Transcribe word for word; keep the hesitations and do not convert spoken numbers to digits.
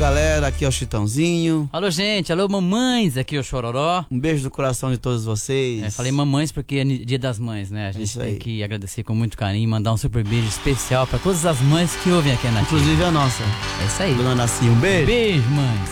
galera, aqui é o Chitãozinho. Alô, gente, alô, mamães, aqui é o Chororó. Um beijo do coração de todos vocês. É, falei mamães porque é dia das mães, né? A gente Isso tem aí. que agradecer com muito carinho, mandar um super beijo especial pra todas as mães que ouvem aqui na Nativa. Inclusive a nossa. É isso aí. Dona Nacia, um beijo. Beijo, mães.